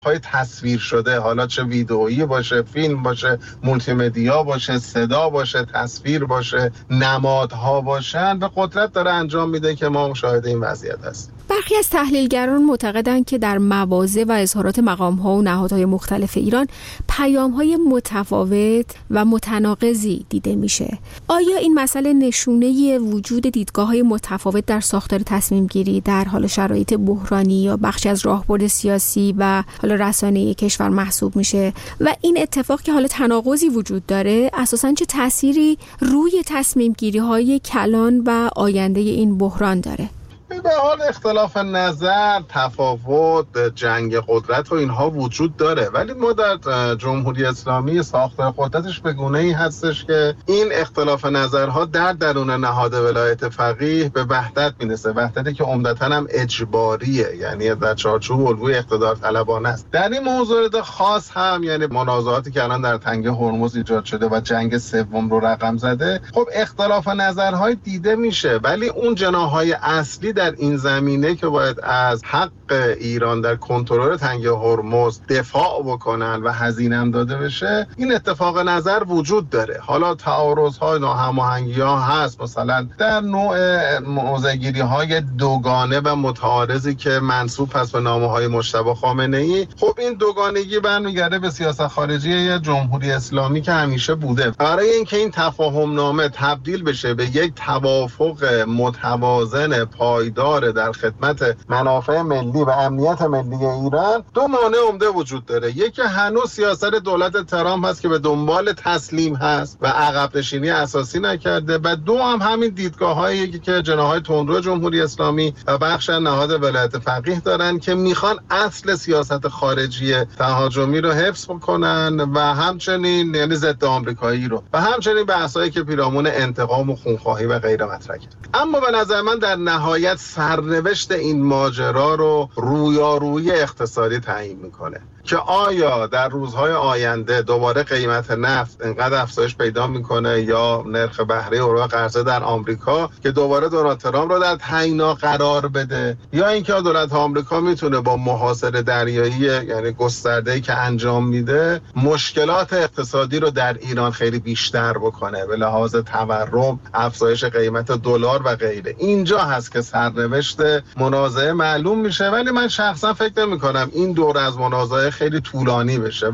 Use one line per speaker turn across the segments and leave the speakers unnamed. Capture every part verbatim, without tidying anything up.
های تصویر شده، حالا چه ویدئویی باشه، فیلم باشه، مولتی مدیا باشه، صدا باشه، تصویر باشه، نمادها باشن، به قدرت داره انجام میده که ما مشاهده این وضعیت هستیم.
برخی از تحلیلگران معتقدند که در مواضع و اظهارات مقام‌ها و نهادهای مختلف ایران پیام‌های متفاوت و متناقضی دیده میشه. آیا این مسئله نشونه وجود دیدگاه‌های متفاوت در ساختار تصمیم‌گیری در حال شرایط بحرانی یا بخشی از راهبرد سیاسی و حالا رسانه‌ای کشور محسوب میشه و این اتفاق که حالا تناقضی وجود داره اساساً چه تأثیری روی تصمیم‌گیری‌های کلان و آینده این بحران داره؟
به حال اختلاف نظر، تفاوت، جنگ قدرت و اینها وجود داره، ولی ما در جمهوری اسلامی ساختار قدرتش به گونه‌ای هستش که این اختلاف نظرها در درون نهاد ولایت فقیه به وحدت میرسه، وحدتی که عمدتاً هم اجباریه، یعنی در چارچوب الگوی اقتدار طلبانه است. در این موضوع خاص هم یعنی منازعاتی که الان در تنگه هرمز ایجاد شده و جنگ سوم رو رقم زده، خب اختلاف نظرهای دیده میشه، ولی اون جناح‌های اصلی در این زمینه که باید از حق ایران در کنترل تنگه هرمز دفاع بکنن و هزینه هم داده بشه، این اتفاق نظر وجود داره. حالا تعارض‌ها، ناهماهنگی‌ها هست، مثلا در نوع موضع‌گیری‌های دوگانه و متعارضی که منسوب هست به نامه‌های مجتبی خامنه‌ای. خب این دوگانگی برمیگرده به سیاست خارجی جمهوری اسلامی که همیشه بوده. برای اینکه این تفاهم نامه تبدیل بشه به یک توافق متوازن پایدار در خدمت منافع ملی و امنیت ملی ایران، دو مانع عمده وجود داره. یکی هنوز سیاست دولت ترامپ هست که به دنبال تسلیم هست و عقب نشینی اساسی نکرده، و دو هم همین دیدگاه‌هایی که جناح‌های تندرو جمهوری اسلامی و بخش نهاد ولایت فقیه دارن که میخوان اصل سیاست خارجی تهاجمی رو حفظ بکنن و همچنین یعنی ضد آمریکایی رو و همچنین بحثایی که پیرامون انتقام و خونخواهی و غیره مطرح کرد. اما به نظر من در نهایت سرنوشت این ماجرا رو رویارویی اقتصادی تعیین میکنه که آیا در روزهای آینده دوباره قیمت نفت انقدر افزایش پیدا میکنه یا نرخ بهره اوراق قرضه در آمریکا که دوباره دونالد ترامپ رو در تعیینا قرار بده، یا اینکه دولت آمریکا میتونه با محاصره دریایی یعنی گسترده‌ای که انجام میده مشکلات اقتصادی رو در ایران خیلی بیشتر بکنه به لحاظ تورم، افزایش قیمت دلار و غیره. اینجا هست که سرنوشت منازعه معلوم میشه، ولی من شخصا فکر نمی‌کنم این دور از منازعه خیلی طولانی بشه.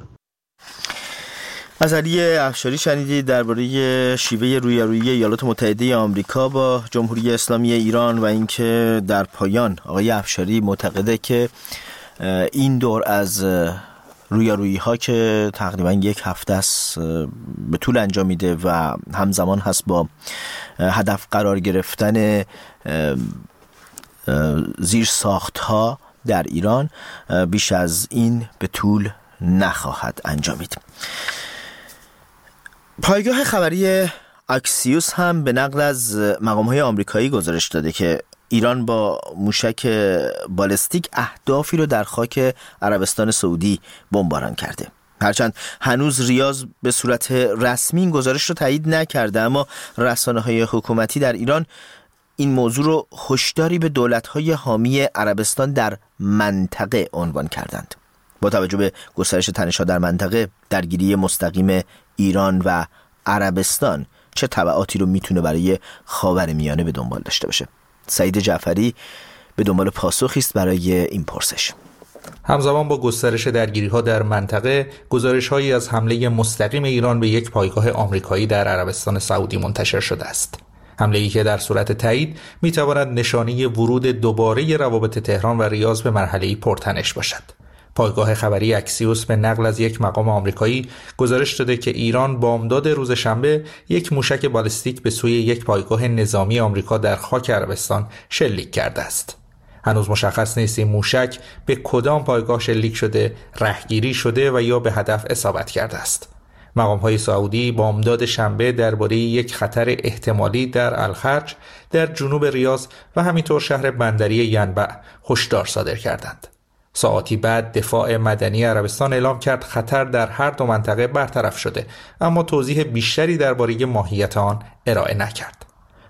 از علی افشاری شنیدید درباره شیوه رویارویی ایالات متحده آمریکا با جمهوری اسلامی ایران و اینکه در پایان آقای افشاری معتقده که این دور از رویارویی ها که تقریبا یک هفته است به طول انجام میده و همزمان هست با هدف قرار گرفتن زیر ساخت ها در ایران، بیش از این به طول نخواهد انجامید. پایگاه خبری اکسیوس هم به نقل از مقام‌های آمریکایی گزارش داده که ایران با موشک بالستیک اهدافی رو در خاک عربستان سعودی بمباران کرده. هرچند هنوز ریاض به صورت رسمی این گزارش رو تایید نکرده، اما رسانه‌های حکومتی در ایران این موضوع رو هشداری به دولت‌های حامی عربستان در منطقه عنوان کردند. با توجه به گسترش تنش‌ها در منطقه، درگیری مستقیم ایران و عربستان چه تبعاتی رو میتونه برای خاورمیانه به دنبال داشته باشه؟ سعید جعفری به دنبال پاسخی است برای این پرسش.
همزمان با گسترش درگیری‌ها در منطقه، گزارش‌هایی از حمله مستقیم ایران به یک پایگاه آمریکایی در عربستان سعودی منتشر شده است. حمله‌ای که در صورت تایید می‌تواند نشانه ورود دوباره روابط تهران و ریاض به مرحله‌ای پرتنش باشد. پایگاه خبری اکسیوس به نقل از یک مقام آمریکایی گزارش داده که ایران بامداد روز شنبه یک موشک بالستیک به سوی یک پایگاه نظامی آمریکا در خاک عربستان شلیک کرده است. هنوز مشخص نیست این موشک به کدام پایگاه شلیک شده، رهگیری شده و یا به هدف اصابت کرده است. مقام‌های سعودی بامداد شنبه درباره یک خطر احتمالی در الخرج در جنوب ریاض و همینطور شهر بندری ینبع هشدار صادر کردند. ساعاتی بعد دفاع مدنی عربستان اعلام کرد خطر در هر دو منطقه برطرف شده، اما توضیح بیشتری درباره ماهیت آن ارائه نکرد.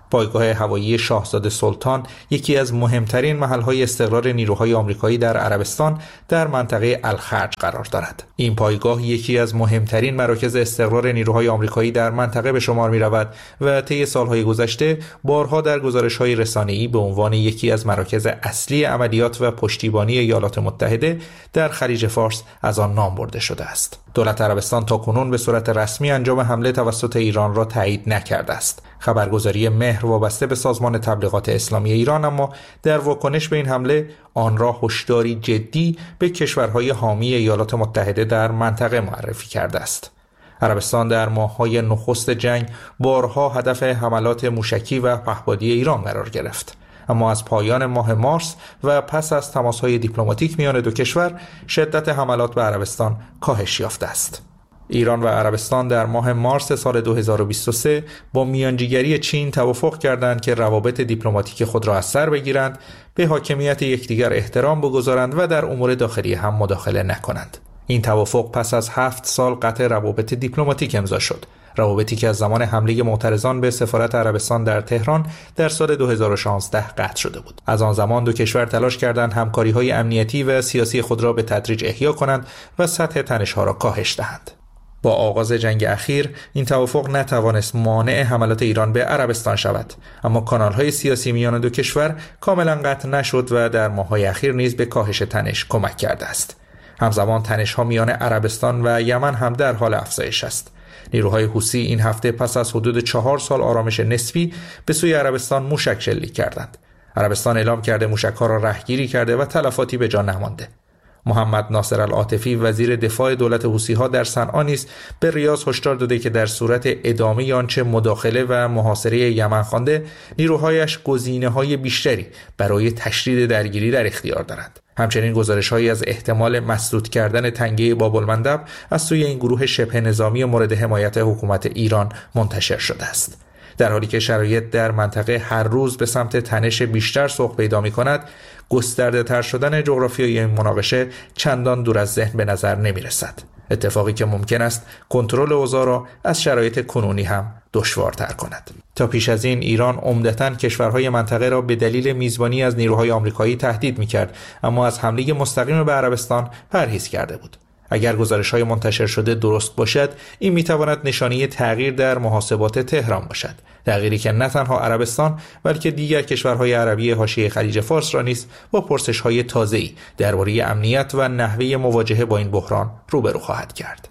پایگاه هوایی شاهزاده سلطان یکی از مهمترین محل‌های استقرار نیروهای آمریکایی در عربستان در منطقه الخرج قرار دارد. این پایگاه یکی از مهمترین مراکز استقرار نیروهای آمریکایی در منطقه به شمار می‌رود و طی سال‌های گذشته بارها در گزارش‌های رسانه‌ای به عنوان یکی از مراکز اصلی عملیات و پشتیبانی ایالات متحده در خلیج فارس از آن نام برده شده است. دولت عربستان تاکنون به صورت رسمی انجام حمله توسط ایران را تایید نکرده است. خبرگزاری مهر وابسته به سازمان تبلیغات اسلامی ایران اما در واکنش به این حمله آن را هشداری جدی به کشورهای حامی ایالات متحده در منطقه معرفی کرده است. عربستان در ماه‌های نخست جنگ بارها هدف حملات موشکی و پهپادی ایران قرار گرفت، اما از پایان ماه مارس و پس از تماس‌های دیپلماتیک میان دو کشور شدت حملات به عربستان کاهش یافته است. ایران و عربستان در ماه مارس سال دو هزار و بیست و سه با میانجیگری چین توافق کردند که روابط دیپلماتیک خود را از سر بگیرند، به حاکمیت یکدیگر احترام بگذارند و در امور داخلی هم مداخله نکنند. این توافق پس از هفت سال قطع روابط دیپلماتیک امضا شد، روابطی که از زمان حمله معترضان به سفارت عربستان در تهران در سال دو هزار و شانزده قطع شده بود. از آن زمان دو کشور تلاش کردند همکاری‌های امنیتی و سیاسی خود را به تدریج احیا کنند و سطح تنش‌ها را کاهش دهند. با آغاز جنگ اخیر این توافق نتوانست مانع حملات ایران به عربستان شود، اما کانال‌های سیاسی میان دو کشور کاملا قطع نشد و در ماه‌های اخیر نیز به کاهش تنش کمک کرده است. همزمان تنش‌ها میان عربستان و یمن هم در حال افزایش است. نیروهای حوثی این هفته پس از حدود چهار سال آرامش نسبی به سوی عربستان موشک شلیک کردند. عربستان اعلام کرده موشک‌ها را رهگیری کرده و تلفاتی به جا نمانده. محمد ناصر العاطفی وزیر دفاع دولت حوثی‌ها در صنعا نیز به ریاض هشدار داده که در صورت ادامه آنچه مداخله و محاصره یمن خوانده، نیروهایش گزینه‌های بیشتری برای تشدید درگیری در اختیار دارند. همچنین گزارش‌هایی از احتمال مسدود کردن تنگه باب‌المندب از سوی این گروه شبه نظامی مورد حمایت حکومت ایران منتشر شده است. در حالی که شرایط در منطقه هر روز به سمت تنش بیشتر سوق پیدا می‌کند، گسترده تر شدن جغرافیایی این مناقشه چندان دور از ذهن به نظر نمی‌رسد. اتفاقی که ممکن است کنترل اوضاع را از شرایط کنونی هم دشوارتر کند. تا پیش از این ایران عمدتاً کشورهای منطقه را به دلیل میزبانی از نیروهای آمریکایی تهدید می‌کرد، اما از حمله مستقیم به عربستان پرهیز کرده بود. اگر گزارش‌های منتشر شده درست باشد، این می‌تواند نشانه تغییر در محاسبات تهران باشد. تغییری که نه تنها عربستان بلکه دیگر کشورهای عربی حاشیه خلیج فارس را نیز با پرسش‌های تازه‌ای درباره امنیت و نحوه مواجهه با این بحران روبرو خواهد کرد.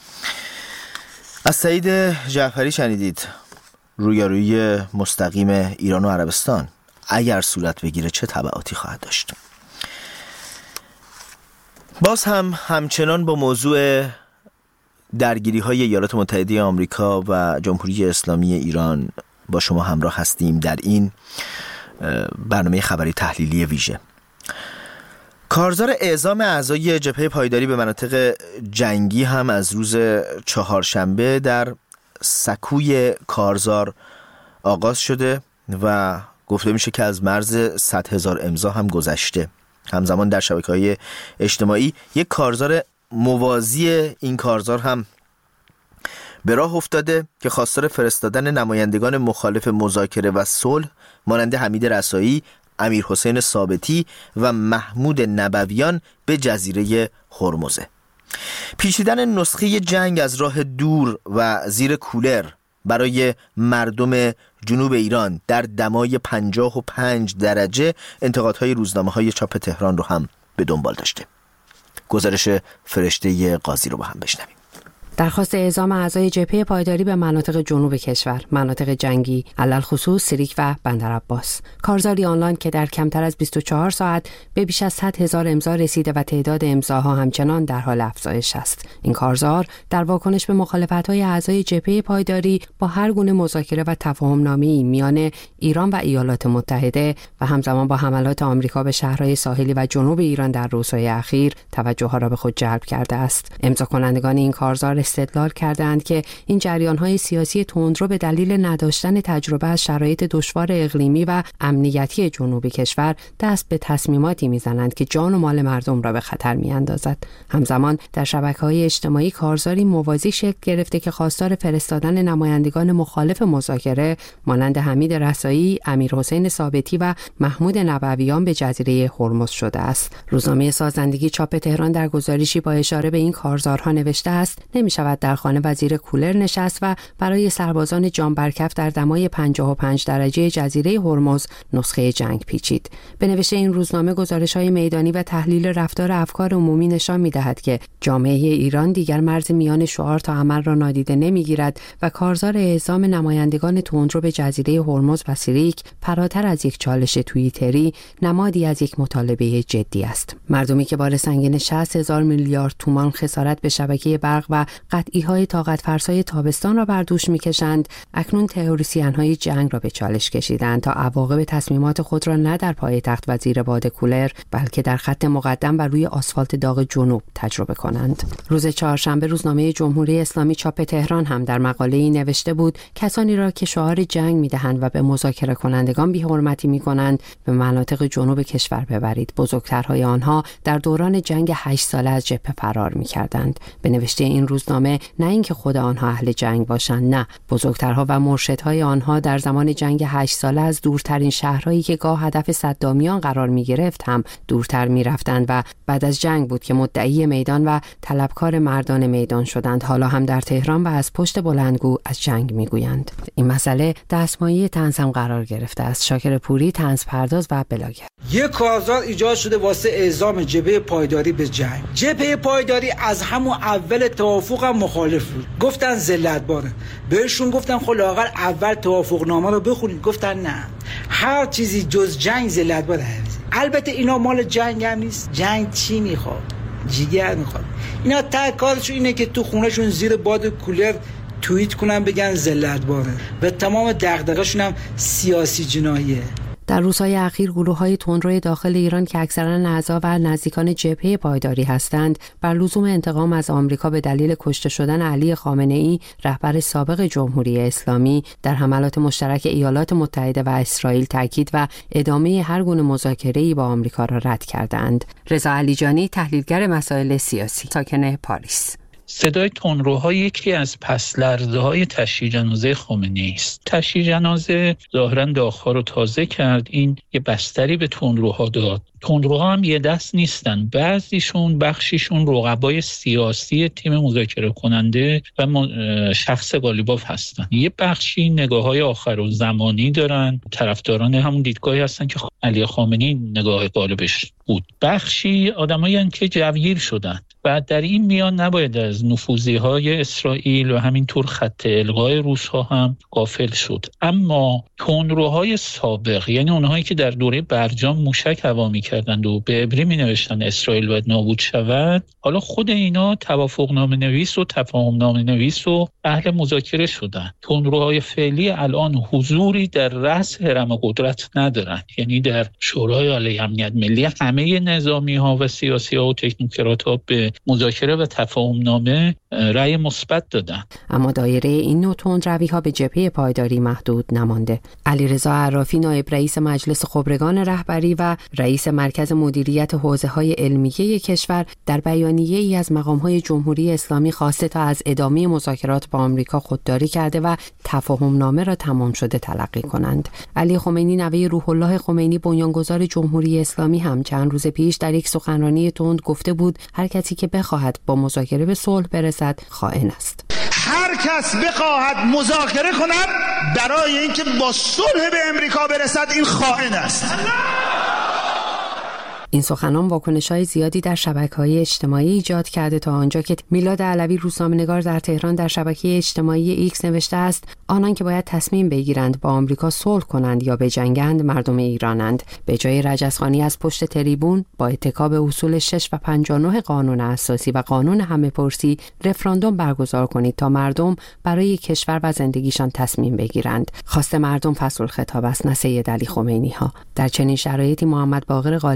از سعید جعفری شنیدید. رویارویی مستقیم ایران و عربستان اگر صورت بگیره چه تبعاتی خواهد داشت؟ باز هم همچنان با موضوع درگیری‌های ایالات متحده آمریکا و جمهوری اسلامی ایران با شما همراه هستیم در این برنامه خبری تحلیلی ویژه. کارزار اعزام اعضای جبهه پایداری به مناطق جنگی هم از روز چهارشنبه در سکوی کارزار آغاز شده و گفته میشه که از مرز صد هزار امضا هم گذشته. همزمان در شبکه‌های اجتماعی یک کارزار موازی این کارزار هم به راه افتاده که خواستار فرستادن نمایندگان مخالف مذاکره و صلح مانند حمید رسایی، امیر حسین ثابتی و محمود نبویان به جزیره هرمز. پیچیدن نسخه جنگ از راه دور و زیر کولر برای مردم جنوب ایران در دمای پنجاه و پنج درجه انتقادهای روزنامه‌های چاپ تهران رو هم به دنبال داشته. گزارش فرشته قاضی رو با هم بشنویم.
درخواست اعزام اعضای جبهه پایداری به مناطق جنوب کشور، مناطق جنگی، علل خصوص سیریک و بندرعباس. کارزاری آنلاین که در کمتر از بیست و چهار ساعت به بیش از صد هزار امضا رسیده و تعداد امضاها همچنان در حال افزایش است. این کارزار در واکنش به مخالفت‌های اعضای جبهه پایداری با هر گونه مذاکره و تفاهم‌نامه‌ای میان ایران و ایالات متحده و همزمان با حملات آمریکا به شهرهای ساحلی و جنوب ایران در روزهای اخیر توجه ها را به خود جلب کرده است. امضا کنندگان این کارزار استدلال کردند که این جریان‌های سیاسی تندرو به دلیل نداشتن تجربه از شرایط دشوار اقلیمی و امنیتی جنوب کشور دست به تصمیماتی می‌زنند که جان و مال مردم را به خطر می‌اندازد. همزمان در شبکه‌های اجتماعی کارزاری موازی شکل گرفته که خواستار فرستادن نمایندگان مخالف مذاکره مانند حمید رسایی، امیرحسین ثابتی و محمود نبویان به جزیره هرمز شده است. روزنامه سازندگی چاپ تهران در گزارشی با اشاره به این کارزارها نوشته است: نمی‌شود در خانه وزیر کولر نشست و برای سربازان جان برکف در دمای پنجاه و پنج درجه جزیره هرمز نسخه جنگ پیچید. به نوشته این روزنامه گزارش‌های میدانی و تحلیل رفتار افکار عمومی نشان می‌دهد که جامعه ایران دیگر مرز میان شعار تا عمل را نادیده نمی‌گیرد و کارزار اعزام نمایندگان تندرو به جزیره هرمز و سیریک فراتر از یک چالش توییتری نمادی از یک مطالبه جدی است. مردمی که بار سنگین شصت هزار میلیارد تومان خسارت به شبکه برق و قطعی‌های طاقت فرسای تابستان را بر دوش می‌کشند، اکنون تئوریسین‌های جنگ را به چالش کشیدند تا عواقب تصمیمات خود را نه در پایتخت و زیر باد کولر بلکه در خط مقدم و روی آسفالت داغ جنوب تجربه کنند. روز چهارشنبه روزنامه جمهوری اسلامی چاپ تهران هم در مقاله‌ای نوشته بود: کسانی را که شعار جنگ می‌دهند و به مذاکره کنندگان بی‌حرمتی می‌کنند به مناطق جنوب کشور ببرید. بزرگترهای آنها در دوران جنگ هشت ساله از جبهه فرار می‌کردند. به نوشته این روزنامه نه اینکه خود آنها اهل جنگ باشند، نه، بزرگترها و مرشدهای آنها در زمان جنگ هشت ساله از دورترین شهرهایی که گاه هدف صدامیان قرار می‌گرفت هم دورتر می‌رفتند و بعد از جنگ بود که مدعی میدان و طلبکار مردان میدان شدند. حالا هم در تهران و از پشت بلندگو از جنگ میگویند. این مسئله دستمایه طنز هم قرار گرفته است. شاکر پوری، طنز پرداز و بلاگر.
یک کارزار ایجاد شده واسه اعزام جبهه پایداری به جنگ. جبهه پایداری از همون اول توافق هم مخالف بود. گفتن ذلت باره. بهشون گفتن خب لااقل اول توافقنامه رو بخونید. گفتن نه. هر چیزی جز جنگ ذلت باره. البته اینا مال جنگ هم نیست. جنگ چی میخواد؟ جیگر میخواد. اینا تا کارشون اینه که تو خونهشون زیر باد کولر توییت کنن بگن ذلت باره و تمام دغدغه‌شون هم سیاسی جناییه.
در روزهای اخیر گروه‌های تندرو داخل ایران که اکثرا اعضا و نزدیکان جبهه پایداری هستند بر لزوم انتقام از آمریکا به دلیل کشته شدن علی خامنه‌ای رهبر سابق جمهوری اسلامی در حملات مشترک ایالات متحده و اسرائیل تاکید و ادامه هر گونه مذاکره‌ای با آمریکا را رد کردند. رضا علیجانی، تحلیلگر مسائل سیاسی، ساکن پاریس:
صدای تندروها یکی از پس لرزه های تشییع جنازه خامنه‌ای است. تشییع جنازه ظاهرا داغ‌ها رو تازه کرد. این یه بستری به تندروها داد. تندروها هم یه دست نیستن. بعضیشون بخشیشون رقبای سیاسی تیم مذاکره کننده و شخص قالیباف هستن. یه بخشی نگاه‌های آخرالزمانی دارن. طرفداران همون دیدگاهی هستن که علی خامنه‌ای نگاه غالبش بود. بخشی آدمایی هستن که جوگیر شدن. و در این میان نباید از نفوذی‌های اسرائیل و همینطور خط القای روس‌ها هم غافل شد. اما تندروهای سابق، یعنی اونهایی که در دوره برجام موشک هوا می‌کردند و به عبری می‌نوشتن اسرائیل باید نابود شود، حالا خود اینا توافقنامه نویس و تفاهمنامه نویس و اهل مذاکره شدن. تندروهای فعلی الان حضوری در رأس هرم قدرت ندارن، یعنی در شورای عالی امنیت ملی همه نظامی‌ها و سیاسی‌ها و تکنوکرات‌ها به مذاکره و تفاهمنامه رأی مثبت دادن.
اما دایره این نوع تندروی‌ها به جبهه پایداری محدود نمانده. علیرضا عرافی، نایب رئیس مجلس خبرگان رهبری و رئیس مرکز مدیریت حوزه‌های علمیه کشور، در بیانیه‌ای از مقام‌های جمهوری اسلامی خواسته تا از ادامه مذاکرات با آمریکا خودداری کرده و تفاهمنامه را تمام شده تلقی کنند. علی خمینی، نوه روح الله خمینی، بنیانگذار جمهوری اسلامی، هم چند روز پیش در یک سخنرانی تند گفته بود هر کسی که بخواهد با مذاکره به صلح برسد خائن است.
هر کس بخواهد مذاکره کند برای اینکه با صلح به امریکا برسد این خائن است.
این سخنان واکنش‌های زیادی در شبکه‌های اجتماعی ایجاد کرده تا آنجا که میلاد علوی، روزنامه‌نگار در تهران، در شبکه اجتماعی ایکس نوشته است آنان که باید تصمیم بگیرند با آمریکا صلح کنند یا بجنگند مردم ایرانند. به جای رجزخوانی از پشت تریبون با اتکا به اصول شش و پنجاه و نه قانون اساسی و قانون همه‌پرسی رفراندوم برگزار کنید تا مردم برای کشور و زندگیشان تصمیم بگیرند. خواست مردم فصل الخطاب است، نه سید علی خمینی ها. در چنین شرایطی محمد باقر قالیباف، رئیس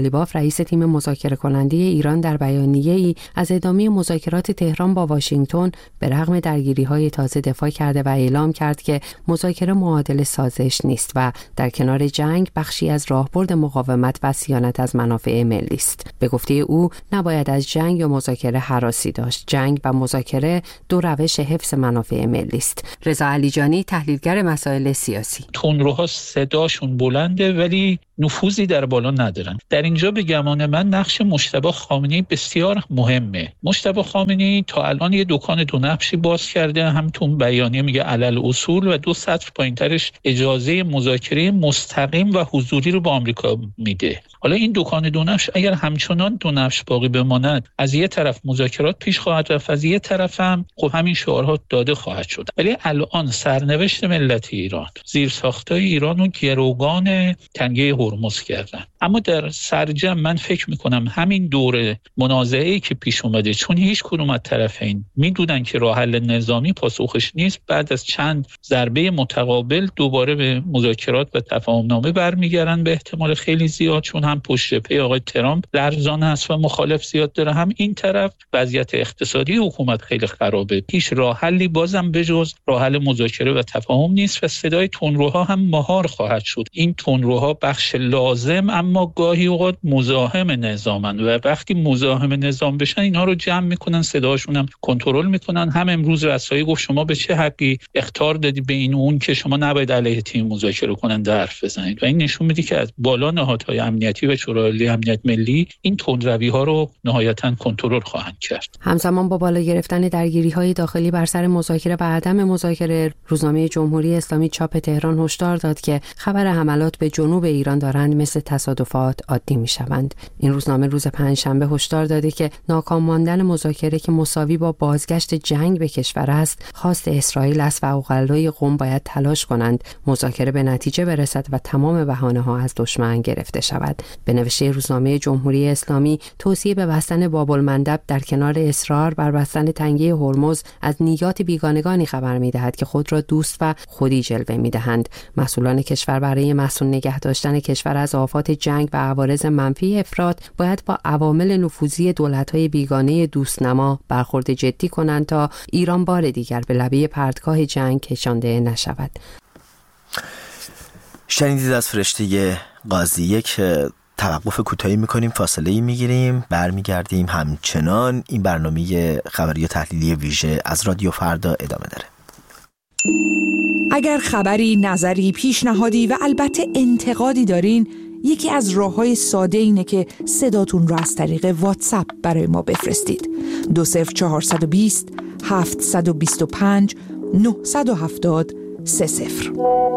رئیس تیم مذاکره کننده ایران در بیانیه‌ای از ادامه مذاکرات تهران با واشنگتن به رغم درگیری‌های تازه دفاع کرده و اعلام کرد که مذاکره معادل سازش نیست و در کنار جنگ بخشی از راهبرد مقاومت و صیانت از منافع ملی است. به گفته او نباید از جنگ یا مذاکره هراسی داشت. جنگ و مذاکره دو روش حفظ منافع ملی است. رضا علیجانی، تحلیلگر مسائل سیاسی:
تندروها صداشون بلنده ولی نفوذی در بالا ندارن. در اینجا به گمان من نقش مجتبی خامنه‌ای بسیار مهمه. مجتبی خامنه‌ای تا الان یه دکان دو نقشی باز کرده، هم تو بیانیه میگه علل اصول و دو سطر پایینترش اجازه مذاکره مستقیم و حضوری رو با آمریکا میده. حالا این دکان دو نقش اگر همچنان دو نقش باقی بماند، از یه طرف مذاکرات پیش خواهد رفت، از یه طرف هم خب همین شعارها داده خواهد شد. ولی الان سرنوشت ملت ایران، زیرساختای ایران رو گروگان تنگه هرمز کردن. اما در سرجم من فکر میکنم همین دوره منازعه‌ای که پیش اومده، چون هیچ کدوم از طرفین میدونن که راه حل نظامی پاسخش نیست، بعد از چند ضربه متقابل دوباره به مذاکرات و تفاهمنامه برمیگردن به احتمال خیلی زیاد، چون هم پشت پی آقای ترامپ لرزانه است و مخالف زیاد داره، هم این طرف وضعیت اقتصادی حکومت خیلی خرابه. هیچ راه حلی بازم بجز راه حل مذاکره و تفاهم نیست و صدای تندروها هم مهار خواهد شد. این تندروها بخش لازم اما گاهی اوقات مزاحم نظامن و وقتی مزاحم نظام بشن اینها رو جمع میکنن، صداشون هم کنترل میکنن. هم امروز رسایی گفت شما به چه حقی اخطار دادی به این اون که شما نباید علیه تیم مذاکره کننده حرف بزنید، و این نشون میده که از بالا نهادهای امنیتی و شورای عالی امنیت ملی این تندروی ها رو نهایتاً کنترل خواهند کرد.
همزمان با بالا گرفتن درگیری‌های داخلی بر سر مذاکره و عدم مذاکره، روزنامه جمهوری اسلامی چاپ تهران هشدار داد که خبر حملات به جنوب ایران دارند مثل تصادفات عادی می‌شوند. این روزنامه روز پنجشنبه هشدار داده که ناکام ماندن مذاکره که مساوی با بازگشت جنگ به کشور است، خواست اسرائیل است و عقلای قم باید تلاش کنند مذاکره به نتیجه برسد و تمام بهانه‌ها از دشمن گرفته شود. به نوشته روزنامه جمهوری اسلامی، توصیه به بستن باب‌المندب در کنار اصرار بر بستن تنگه هرمز از نیات بیگانگانی خبر می‌دهد که خود را دوست و خودی جلوه می‌دهند. مسئولان کشور برای مسئول نگه داشتن کشور از آفات جنگ و عوارض منفی افراد باید با عوامل نفوذی دولت‌های بیگانه دوستنما برخورد جدی کنند تا ایران بار دیگر به لبه پرتگاه جنگ کشانده نشود.
شنیدید از فرشته قاضی. یک توقف کوتاهی میکنیم، فاصله‌ای میگیریم، برمیگردیم. همچنان این برنامه خبری و تحلیلی ویژه از رادیو فردا ادامه داره.
اگر خبری، نظری، پیشنهادی و البته انتقادی دارین، یکی از راه‌های ساده اینه که صداتون رو از طریق واتساپ برای ما بفرستید. دو صفر چهارصد و بیست هفتصد و بیست و پنج نهصد و هفتاد سه صفر.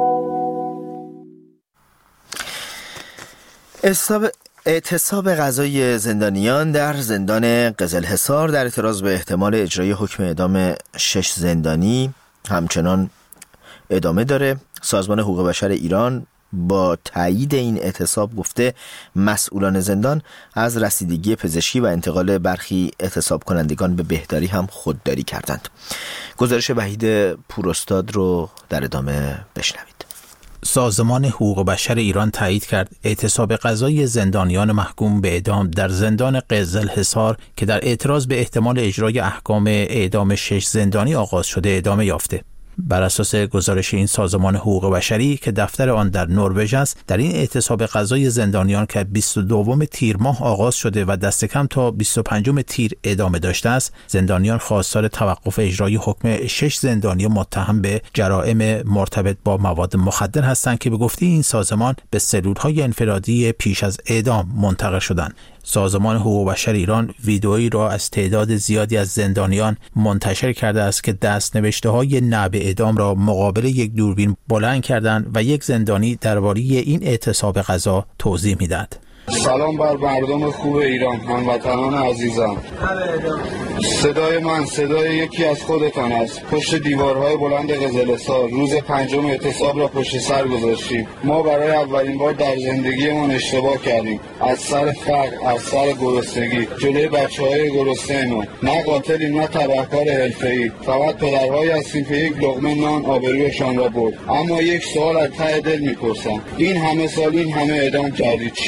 اعتصاب غذای زندانیان در زندان قزلحصار در اعتراض به احتمال اجرای حکم اعدام شش زندانی همچنان ادامه داره. سازمان حقوق بشر ایران با تایید این اعتصاب گفته مسئولان زندان از رسیدگی پزشکی و انتقال برخی اعتصاب کنندگان به بهداری هم خودداری کردند. گزارش وحید پوراستاد رو در ادامه بشنوید.
سازمان حقوق بشر ایران تایید کرد اعتصاب غذای زندانیان محکوم به اعدام در زندان قزلحصار که در اعتراض به احتمال اجرای احکام اعدام شش زندانی آغاز شده ادامه یافته. بر اساس گزارش این سازمان حقوق بشری که دفتر آن در نروژ است، در این اعتصاب غذای زندانیان که بیست و دوم تیر ماه آغاز شده و دست کم تا بیست و پنجم تیر ادامه داشته است، زندانیان خواستار توقف اجرای حکم شش زندانی متهم به جرائم مرتبط با مواد مخدر هستند که به گفته این سازمان به سلول‌های انفرادی پیش از اعدام منتقل شدند. سازمان حقوق بشر ایران ویدئویی را از تعداد زیادی از زندانیان منتشر کرده است که دست‌نوشته‌های نه به اعدام را مقابل یک دوربین بلند کردند و یک زندانی درباره این اعتصاب غذا توضیح می‌داد.
سلام بر مردم خوب ایران، هموطنان عزیزم. صدای من صدای یکی از خودتان است. پشت دیوارهای بلند قزلحصار روز پنجم اعتصاب را پشت سر گذاشتیم. ما برای اولین بار در زندگیمان اشتباه کردیم. از سر فقر، از سر گرسنگی، جلوی بچه‌های گرسنه‌مان. نه قاتلیم نه تبهکار حرفه‌ای، فقط پدرهایی هستیم که یک لقمه نان آبرویشان را برد. اما یک سوال از ته دل می‌پرسم، این همه سال این همه اعدام کردید، چی شد؟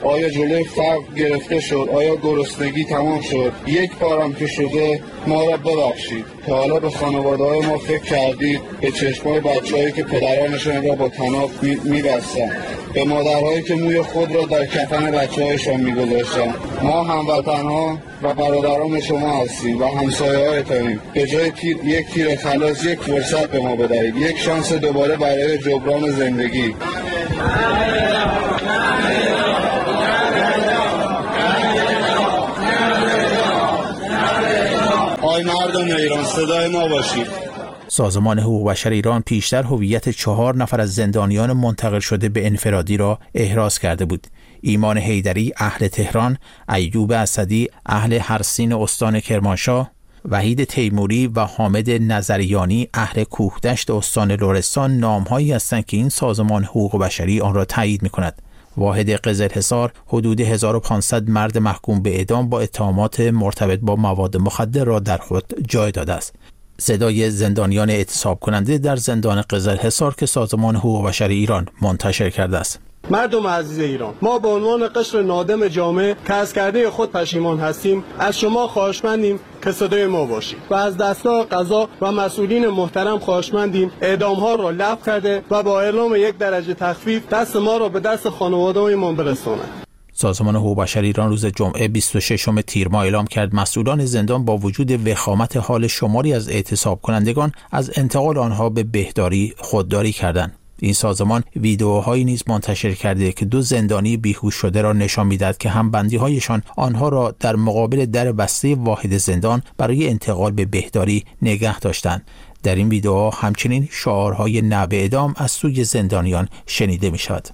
آیا جلوی فقر گرفته شد؟ آیا گرسنگی تمام شد؟ یک بارم که شده ما را ببخشید. تا حالا به خانواده‌های ما فکر کردید؟ به چشمای بچه‌هایی که پدرانشان را با طناب می‌بستند، به مادرهایی که موی خود را در کفن بچه‌هایشان می‌گذاشتند. ما هموطن‌ها و برادران شما هستیم و همسایه‌هایتانیم. به جای تیر یک تیر خلاص یک فرصت به ما بدهید، یک شانس دوباره برای جبران زندگی. آی مردم ایران، صدای ما باشید.
سازمان حقوق بشر ایران پیشتر هویت چهار نفر از زندانیان منتقل شده به انفرادی را احراز کرده بود. ایمان حیدری اهل تهران، ایوب اسدی اهل هرسین استان کرمانشاه، وحید تیموری و حامد نظریانی اهل کوهدشت استان لرستان نامهایی هستند که این سازمان حقوق بشری آن را تایید می‌کند. واحد قزلحصار حدود هزار و پانصد مرد محکوم به اعدام با اتهامات مرتبط با مواد مخدر را در خود جای داده است. صدای زندانیان اعتصاب کننده در زندان قزلحصار که سازمان حقوق بشر ایران منتشر کرده است.
مردم عزیز ایران، ما به عنوان قشر نادم جامعه که از کرده خود پشیمان هستیم، از شما خواهشمندیم که صدای ما باشید و از دستگاه قضا و مسئولین محترم خواهشمندیم اعدام ها را لغو کرده و با اعلام یک درجه تخفیف دست ما را به دست خانواده‌هایمان برسانند.
سازمان حقوق بشر ایران روز جمعه بیست و ششم تیر ماه اعلام کرد مسئولان زندان با وجود وخامت حال شماری از اعتصاب کنندگان از انتقال آنها به بهداری خودداری کردند. این سازمان ویدئوهایی نیز منتشر کرده که دو زندانی بیهوش شده را نشان می‌دهد که هم بندی‌هایشان آنها را در مقابل در بسته واحد زندان برای انتقال به بهداری نگه داشتند. در این ویدئوها همچنین شعارهای نه به اعدام از سوی زندانیان شنیده می‌شود.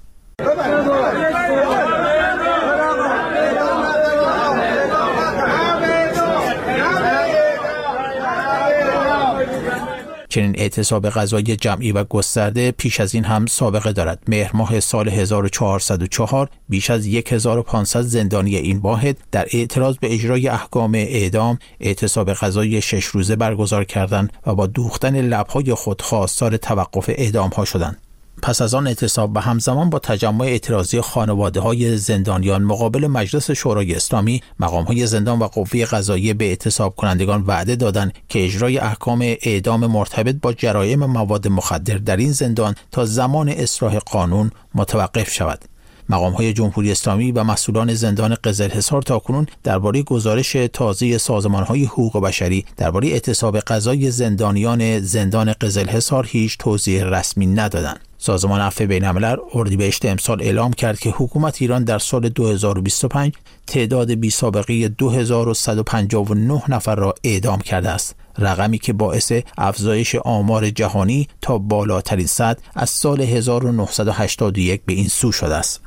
چنین اعتصاب غذایی جمعی و گسترده پیش از این هم سابقه دارد. مهر ماه سال هزار و چهارصد و چهار بیش از یک هزار و پانصد زندانی این واحد در اعتراض به اجرای احکام اعدام اعتصاب غذایی شش روزه برگزار کردند و با دوختن لب‌های خود خواستار توقف اعدام‌ها شدند. پس از آن اعتصاب و همزمان با تجمع اعتراضی خانواده‌های زندانیان مقابل مجلس شورای اسلامی، مقام‌های زندان و قوه قضاییه به اعتصاب کنندگان وعده دادند که اجرای احکام اعدام مرتبط با جرایم مواد مخدر در این زندان تا زمان اصلاح قانون متوقف شود. مقام‌های جمهوری اسلامی و مسئولان زندان قزلحصار تاکنون درباره گزارش تازه سازمان‌های حقوق بشری درباره اعتصاب غذایی زندانیان زندان قزلحصار هیچ توضیح رسمی ندادند. سازمان عفو بین‌الملل اردیبهشت امسال اعلام کرد که حکومت ایران در سال دو هزار و بیست و پنج تعداد بی‌سابقه دو هزار و صد و پنجاه و نه نفر را اعدام کرده است، رقمی که باعث افزایش آمار جهانی تا بالاترین سطح از سال هزار و نهصد و هشتاد و یک به این سو شده است.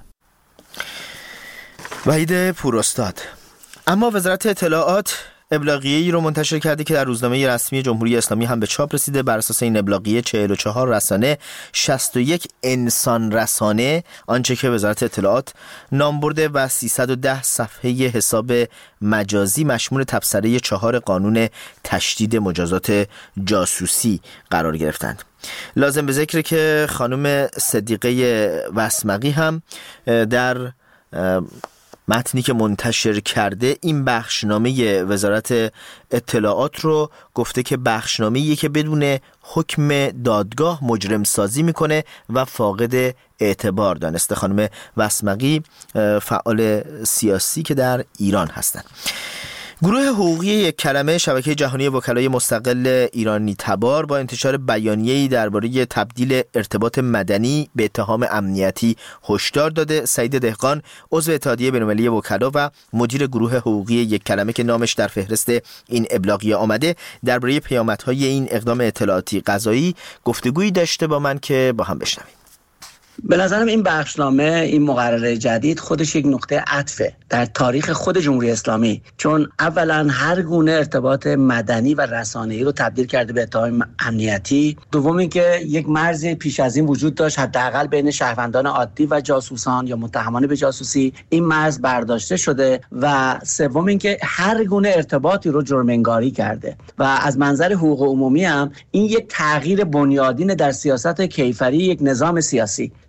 وحید پوراستاد. اما وزارت اطلاعات ابلاغیه‌ای رو منتشر کرده که در روزنامه رسمی جمهوری اسلامی هم به چاپ رسیده. بر اساس این ابلاغیه چهل و چهار رسانه، شصت و یک انسان رسانه، آنچه که وزارت اطلاعات نام برده، و سیصد و ده صفحه حساب مجازی مشمول تبصره چهار قانون تشدید مجازات جاسوسی قرار گرفتند. لازم به ذکر که خانم صدیقه وسمقی هم در متنی که منتشر کرده این بخشنامه وزارت اطلاعات رو گفته که بخشنامه‌ایه که بدون حکم دادگاه مجرم سازی میکنه و فاقد اعتبار دانسته. خانم وسمقی فعال سیاسی که در ایران هستند. گروه حقوقی یک کلمه شبکه جهانی وکلای مستقل ایرانی تبار با انتشار بیانیه‌ای درباره تبدیل ارتباط مدنی به اتهام امنیتی هشدار داده. سعید دهقان عضو اتحادیه بین‌المللی وکلا و مدیر گروه حقوقی یک کلمه که نامش در فهرست این ابلاغیه آمده درباره پیامدهای این اقدام اطلاعاتی قضایی گفتگویی داشته با من که با هم بشنویم.
به نظرم این بخشنامه، این مقرره جدید خودش یک نقطه عطفه در تاریخ خود جمهوری اسلامی، چون اولا هر گونه ارتباط مدنی و رسانه‌ای رو تبدیل کرده به اتهام امنیتی. دوم اینکه یک مرز پیش از این وجود داشت حداقل بین شهروندان عادی و جاسوسان یا متهمان به جاسوسی، این مرز برداشته شده. و سوم اینکه هر گونه ارتباطی رو جرم انگاری کرده و از منظر حقوق عمومی هم این یک تغییر بنیادین در سیاست کیفری یک نظام سیاسی.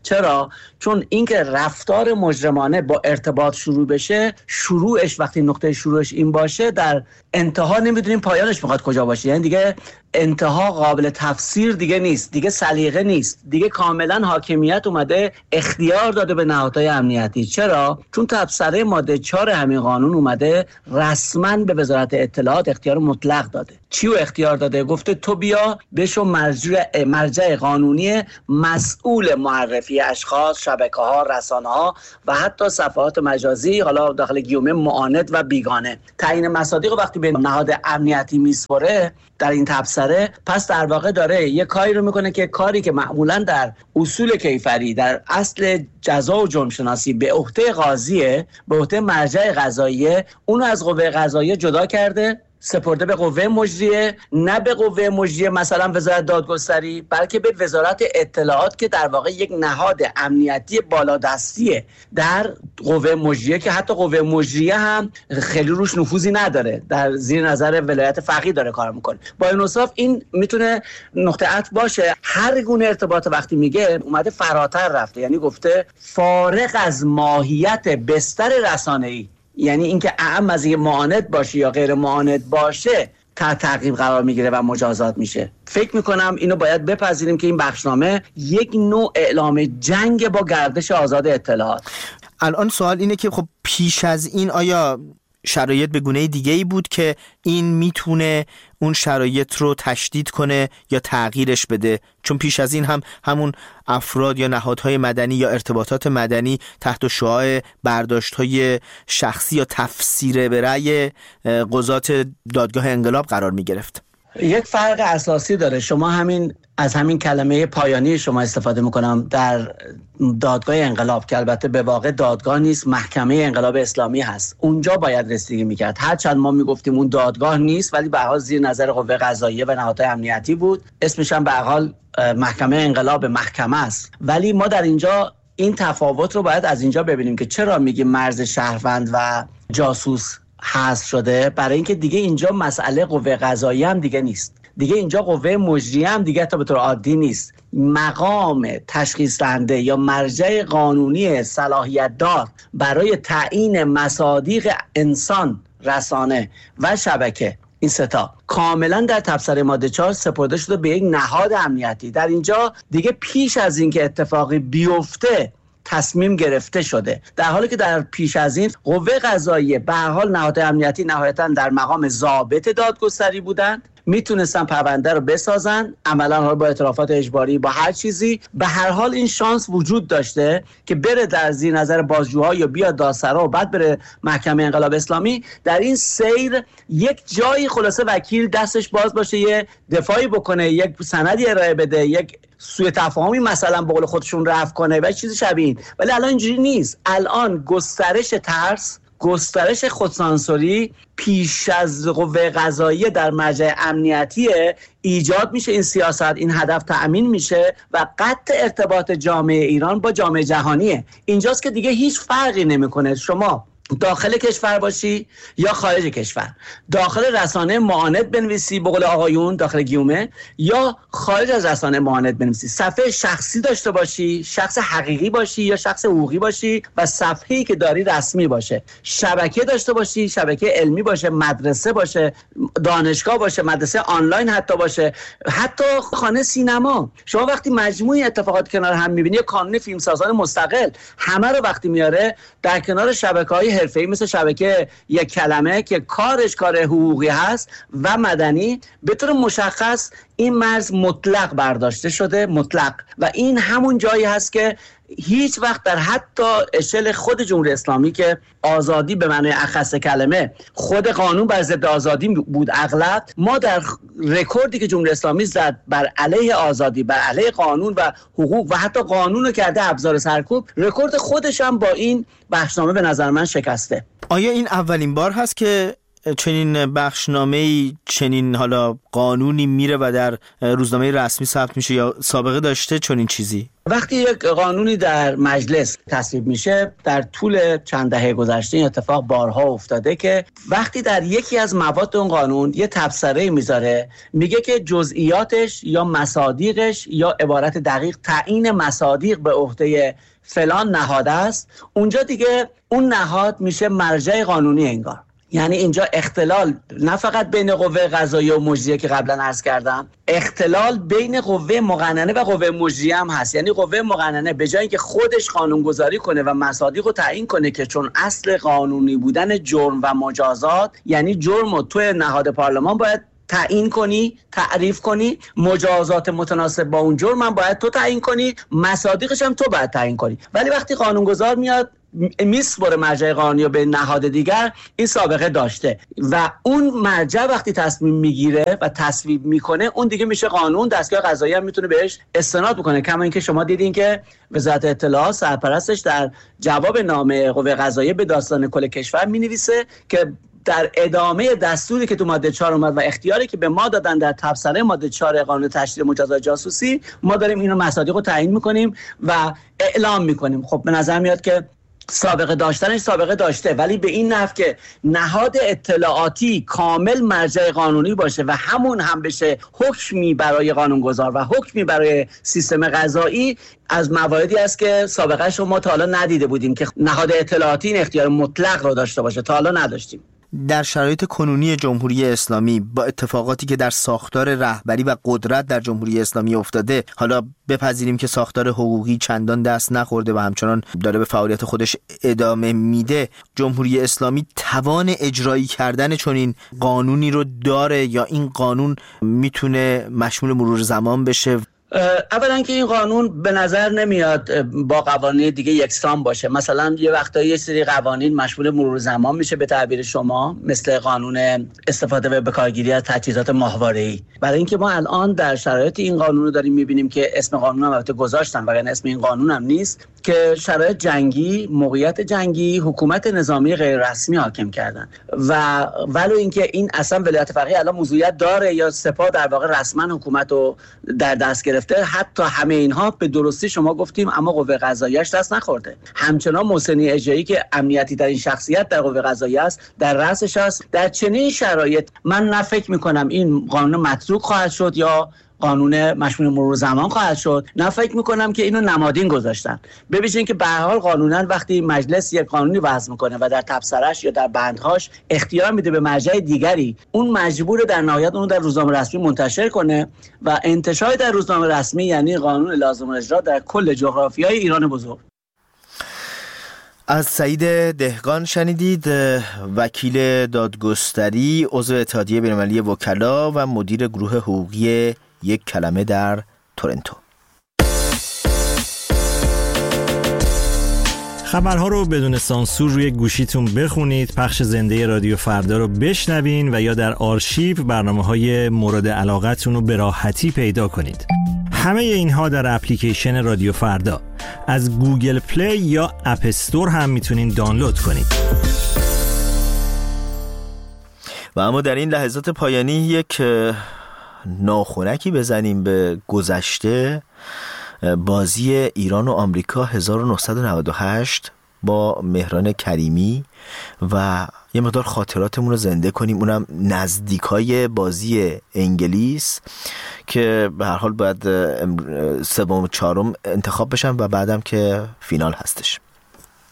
چرا؟ چون اینکه رفتار مجرمانه با ارتباط شروع بشه، شروعش وقتی نقطه شروعش این باشه، در انتها نمیدونیم پایانش میخواد کجا باشه. یعنی دیگه انتها قابل تفسیر دیگه نیست، دیگه سلیقه نیست، دیگه کاملا حاکمیت اومده اختیار داده به نهادهای امنیتی. چرا؟ چون تبصره ماده چهار همین قانون اومده رسما به وزارت اطلاعات اختیار مطلق داده. چی رو اختیار داده؟ گفته تو بیا بشو مرجع مرجع قانونی مسئول معرفی اشخاص، شبکه‌ها، رسانه‌ها و حتی صفحات مجازی، حالا داخل گیومه معاند و بیگانه. تعیین مصادیق وقتی به نهاد امنیتی میسپره در این تبصره، پس در واقع داره یه کاری رو میکنه که کاری که معمولا در اصول کیفری، در اصل جزا و جرم شناسی به عهده قاضیه، به عهده مرجع قضاییه، اونو از قوه قضاییه جدا کرده، سپرده به قوه مجریه، نه به قوه مجریه مثلا وزارت دادگستری، بلکه به وزارت اطلاعات که در واقع یک نهاد امنیتی بالادستیه در قوه مجریه، که حتی قوه مجریه هم خیلی روش نفوذی نداره، در زیر نظر ولایت فقیه داره کار میکنه. با این اوصاف این میتونه نقطه عطف باشه. هر گونه ارتباط وقتی میگه اومده فراتر رفته، یعنی گفته فارغ از ماهیت بستر رسانه‌ای، یعنی اینکه اعم از اینکه معاند باشه یا غیر معاند باشه تحت تعقیب قرار میگیره و مجازات میشه. فکر میکنم اینو باید بپذیریم که این بخشنامه یک نوع اعلام جنگ با گردش آزاد اطلاعات.
الان سوال اینه که خب پیش از این آیا شرایط به گونه دیگه‌ای بود که این میتونه اون شرایط رو تشدید کنه یا تغییرش بده؟ چون پیش از این هم همون افراد یا نهادهای مدنی یا ارتباطات مدنی تحت شعاع برداشت‌های شخصی یا تفسیر به رأی قضات دادگاه انقلاب قرار می‌گرفت.
یک فرق اساسی داره. شما همین از همین کلمه پایانی شما استفاده میکنم در دادگاه انقلاب، که البته به واقع دادگاه نیست، محکمه انقلاب اسلامی هست. اونجا باید رسیدگی میکرد. هرچند ما میگفتیم اون دادگاه نیست، ولی به هر حال زیر نظر قوه قضاییه و نهادهای امنیتی بود. اسمش هم به هر حال محکمه انقلاب محکمه است. ولی ما در اینجا این تفاوت رو باید از اینجا ببینیم که چرا میگیم مرز شهروند و جاسوس حذف شده. برای اینکه دیگه اینجا مسئله قوه قضاییه هم دیگه نیست، دیگه اینجا قوه مجریه هم دیگه تا به طور عادی نیست. مقام تشخیص دهنده یا مرجع قانونی صلاحیت دار برای تعیین مصادیق انسان، رسانه و شبکه، این ستا کاملا در تبصره ماده چهار سپرده شده به یک نهاد امنیتی. در اینجا دیگه پیش از اینکه اتفاقی بیفته تصمیم گرفته شده، در حالی که در پیش از این قوه قضاییه به هر حال نهاد امنیتی نهایتاً در مقام ضابط دادگستری بودند، میتونستن پرونده رو بسازن، عملاً با اعترافات اجباری، با هر چیزی. به هر حال این شانس وجود داشته که بره در زیر نظر بازجوها یا بیاد دادسرا و بعد بره محکمه انقلاب اسلامی. در این سیر یک جایی خلاصه وکیل دستش باز باشه، یه دفاعی بکنه، یک سندی ارائه بده، یک سوء تفاهمی مثلا به قول خودشون رفع کنه و چیزی شبیه این. ولی الان اینجوری نیست. الان گسترش ترس، گسترش خودسانسوری پیش از قوه قضاییه در مرجع امنیتی ایجاد میشه. این سیاست، این هدف تأمین میشه و قطع ارتباط جامعه ایران با جامعه جهانیه. اینجاست که دیگه هیچ فرقی نمیکنه شما داخل کشور باشی یا خارج کشور، داخل رسانه معاند بنویسی به قول آقایون داخل گیومه، یا خارج از رسانه معاند بنویسی، صفحه شخصی داشته باشی، شخص حقیقی باشی یا شخص حقوقی باشی و صفحه‌ای که داری رسمی باشه، شبکه داشته باشی، شبکه علمی باشه، مدرسه باشه، دانشگاه باشه، مدرسه آنلاین حتی باشه، حتی خانه سینما. شما وقتی مجموعی اتفاقات کنار هم می‌بینی، کانون فیلمسازان مستقل همه رو وقتی میاره در کنار شبکه‌های حرفه‌ای مثل شبکه یک کلمه که کارش کار حقوقی هست و مدنی، به طور مشخص این مرز مطلق برداشته شده، مطلق. و این همون جایی هست که هیچ وقت در حتی اشل خود جمهوری اسلامی که آزادی به معنی اخص کلمه خود قانون بر ضد آزادی بود اغلب، ما در رکوردی که جمهوری اسلامی زد بر علیه آزادی، بر علیه قانون و حقوق و حتی قانون رو کرده ابزار سرکوب، رکورد خودش هم با این بخشنامه به نظر من شکسته.
آیا این اولین بار هست که چنین بخشنامه‌ای، چنین حالا قانونی میره و در روزنامه رسمی ثبت میشه یا سابقه داشته چنین چیزی؟
وقتی یک قانونی در مجلس تصویب میشه، در طول چند دهه گذشته این اتفاق بارها افتاده که وقتی در یکی از مواد اون قانون یه تبصره میذاره، میگه که جزئیاتش یا مصادیقش یا عبارت دقیق تعیین مصادیق به عهده فلان نهاد است، اونجا دیگه اون نهاد میشه مرجع قانونی انگار. یعنی اینجا اختلال نه فقط بین قوه قضاییه و مجریه که قبلا عرض کردم، اختلال بین قوه مقننه و قوه مجریه هم هست. یعنی قوه مقننه به جای اینکه خودش قانونگذاری کنه و مصادیق رو تعیین کنه که چون اصل قانونی بودن جرم و مجازات، یعنی جرم رو توی نهاد پارلمان باید تعیین کنی، تعریف کنی، مجازات متناسب با اون جرم هم باید تو تعیین کنی، مصادیقش هم تو باید تعیین کنی. ولی وقتی قانونگذار میاد میسپره مرجع قانونی به نهاد دیگر، این سابقه داشته و اون مرجع وقتی تصمیم میگیره و تصویب میکنه، اون دیگه میشه قانون. دستگاه قضایی هم میتونه بهش استناد بکنه. کما اینکه شما دیدین که وزارت اطلاعات سرپرستش در جواب نامه قوه قضاییه به داستان کل کشور مینویسه که در ادامه دستوری که تو ماده چهار اومد و اختیاری که به ما دادن در تبصره ماده چهار قانون تشدید مجازات جاسوسی، ما داریم اینو مصادیق رو تعیین میکنیم و اعلام میکنیم. خب به نظر میاد که سابقه داشتنش سابقه داشته، ولی به این نحو که نهاد اطلاعاتی کامل مرجع قانونی باشه و همون هم بشه حکمی برای قانونگذار و حکمی برای سیستم قضایی، از مواردی است که سابقه شما ما تا حالا ندیده بودیم که نهاد اطلاعاتی این اختیار مطلق رو داشته باشه، تا حالا نداشتیم.
در شرایط کنونی جمهوری اسلامی با اتفاقاتی که در ساختار رهبری و قدرت در جمهوری اسلامی افتاده، حالا بپذیریم که ساختار حقوقی چندان دست نخورده و همچنان داره به فعالیت خودش ادامه میده، جمهوری اسلامی توان اجرایی کردن چنین قانونی رو داره یا این قانون میتونه مشمول مرور زمان بشه؟
اولا که این قانون به نظر نمیاد با قوانین دیگه یکسان باشه. مثلا یه وقتایی یه سری قوانین مشمول مرور زمان میشه به تعبیر شما، مثل قانون استفاده و بکارگیری از تجهیزات ماهواره‌ای. برای اینکه ما الان در شرایط این قانون رو داریم میبینیم که اسم قانون هم البته گذاشتن وگرنه اسم این قانون هم نیست، که شرایط جنگی، موقعیت جنگی، حکومت نظامی غیر رسمی حاکم کردن و ولو اینکه این اصلا ولایت فقیه الان موضوعیت داره یا سپاه در واقع رسما حکومت رو در دست گرفته، حتی همه اینها به درستی شما گفتیم اما قوه قضاییه‌اش دست نخورده. همچنان محسنی اجایی که امنیتی در این شخصیت در قوه قضاییه است، در رأسش است. در چنین شرایط من نه فکر می‌کنم این قانون متروک خواهد شد یا قانون مشمول مرور زمان خواهد شد، نه فکر میکنم که اینو نمادین گذاشتن. ببینید که به هر حال قانونا وقتی مجلس یک قانونی وضع میکنه و در تبصره‌اش یا در بندهاش اختیار میده به مرجع دیگری، اون مجبور در نهایت اون در روزنامه رسمی منتشر کنه و انتشار در روزنامه رسمی یعنی قانون لازم الاجرا در کل جغرافیای ایران بزرگ.
از سعید دهقان شنیدید، وکیل دادگستری، عضو اتحادیه بین‌المللی وکلا و مدیر گروه حقوقی یک کلمه در تورنتو.
خبرها رو بدون سانسور روی گوشیتون بخونید، پخش زنده رادیو فردا رو بشنوین و یا در آرشیو برنامه‌های مورد علاقتون رو به راحتی پیدا کنید. همه اینها در اپلیکیشن رادیو فردا از گوگل پلی یا اپ استور هم میتونین دانلود کنید.
و اما در این لحظات پایانی یک ناخنکی بزنیم به گذشته. بازی ایران و آمریکا هزار و نهصد و نود و هشت با مهران کریمی و یه مقدار خاطراتمون رو زنده کنیم، اونم نزدیکای بازی انگلیس که به هر حال باید سوم و چهارم انتخاب بشن و بعدم که فینال هستش.